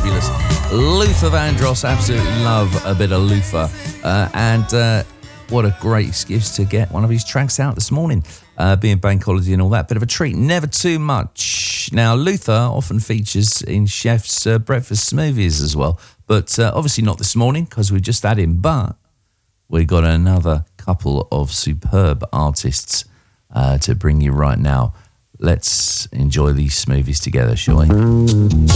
fabulous. Luther Vandross, absolutely love a bit of Luther. And what a great excuse to get one of his tracks out this morning. Being bank holiday and all that, bit of a treat, never too much. Now, Luther often features in Chef's breakfast smoothies as well, but obviously not this morning because we just had him, but we got another couple of superb artists to bring you right now. Let's enjoy these smoothies together, shall we?